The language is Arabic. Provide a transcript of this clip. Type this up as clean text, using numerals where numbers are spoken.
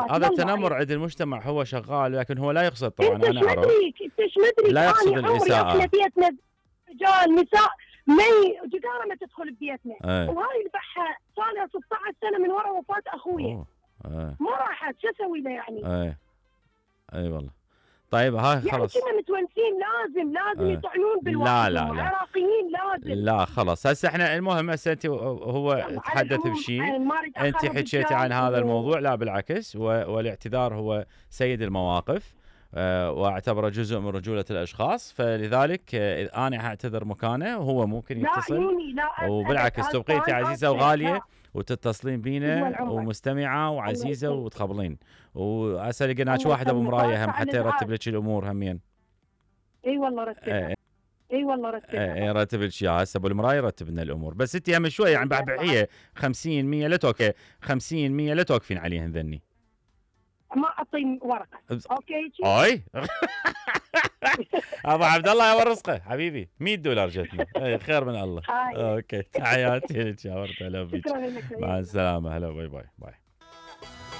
هذا التنمر عند المجتمع هو شغال، لكن هو لا يقصد طبعا. انت انا اعرف انت ايش مدري لا يقصد الاساءة. احنا بيتنا رجال نساء جداره ما تدخل ببيتنا. وهاي ذبحها صار لها 16 سنه من وراء وفاه اخويا. ما راحت، شو اسوي له يعني؟ اي والله. طيب هاي خلاص يعني كنا متونسين، لازم يطعنون بالواحد. لا العراقيين لازم. لا خلاص. هسه احنا المهم هسه انت هو تحدث بشيء، انت حكيتي عن هذا الموضوع. لا بالعكس، والاعتذار هو سيد المواقف، واعتبره جزء من رجولة الاشخاص، فلذلك انا اعتذر مكانه وهو ممكن يتصل. وبالعكس تبقيتي عزيزة وغالية وتتصلين بينا ومستمعة وعزيزة وتخبلين. وهسه لقيناش واحد ابو مرايه هم حتى يرتب لك الامور همين. اي والله رتبها. اي والله رتبها. رتب لك اياها هسه ابو المرايه يرتب لنا الامور. بس انت هم شوي يعني بعبعيه 50 100 لا توكي 50 100 لا توقفين عليهن ذني. ما اعطيني ورقه. اوكي اي ابو عبد الله يا ورزقه حبيبي $100 جتني. خير من الله. اوكي تحياتي لك يا ورده. هلا بيك. مع السلامه. هلا باي باي باي.